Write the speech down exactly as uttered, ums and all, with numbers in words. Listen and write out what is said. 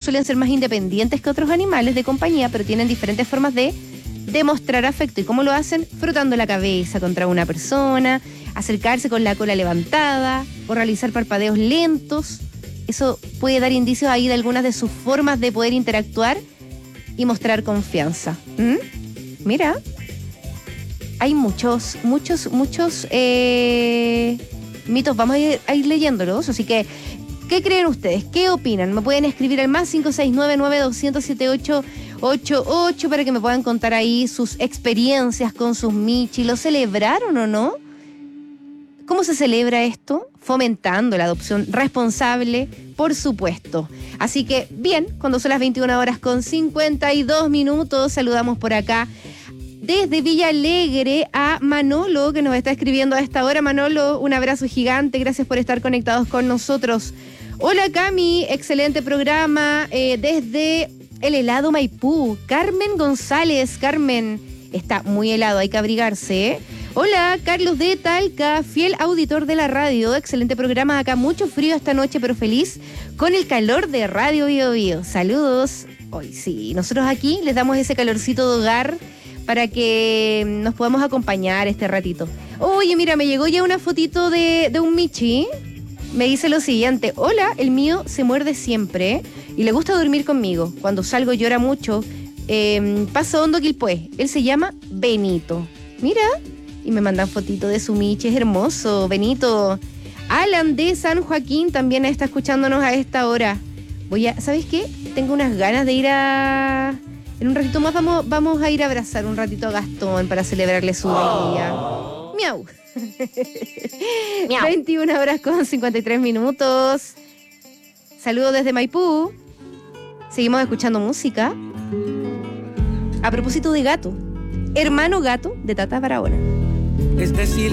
suelen ser más independientes que otros animales de compañía, pero tienen diferentes formas de demostrar afecto. ¿Y cómo lo hacen? Frotando la cabeza contra una persona, acercarse con la cola levantada o realizar parpadeos lentos. Eso puede dar indicios ahí de algunas de sus formas de poder interactuar y mostrar confianza. ¿Mm? Mira, hay muchos, muchos, muchos eh, mitos. Vamos a ir, a ir leyéndolos, así que ¿qué creen ustedes? ¿Qué opinan? Me pueden escribir al más cinco seis nueve, nueve dos cero cero, siete ocho ocho ocho para que me puedan contar ahí sus experiencias con sus michis. ¿Lo celebraron o no? ¿Cómo se celebra esto? Fomentando la adopción responsable, por supuesto. Así que, bien, cuando son las veintiuna horas con cincuenta y dos minutos, saludamos por acá desde Villa Alegre a Manolo, que nos está escribiendo a esta hora. Manolo, un abrazo gigante, gracias por estar conectados con nosotros. Hola Cami, excelente programa eh, desde el helado Maipú. Carmen González, Carmen, está muy helado, hay que abrigarse, ¿eh? Hola, Carlos de Talca, fiel auditor de la radio, excelente programa acá, mucho frío esta noche, pero feliz con el calor de Radio Bio Bio. Saludos. Hoy sí, nosotros aquí les damos ese calorcito de hogar para que nos podamos acompañar este ratito. Oye, mira, me llegó ya una fotito de, de un michi. Me dice lo siguiente: hola, el mío se muerde siempre y le gusta dormir conmigo. Cuando salgo llora mucho. Eh, paso hondo Quilpué. Él se llama Benito. Mira, y me mandan fotito de su michi, es hermoso, Benito. Alan de San Joaquín también está escuchándonos a esta hora. Voy a, ¿sabes qué? Tengo unas ganas de ir a... En un ratito más vamos, vamos a ir a abrazar un ratito a Gastón para celebrarle su día. Oh. Miau. Miau. veintiuna horas con cincuenta y tres minutos. Saludos desde Maipú. Seguimos escuchando música. A propósito de gato, Hermano Gato de Tata Barahona. Es decir,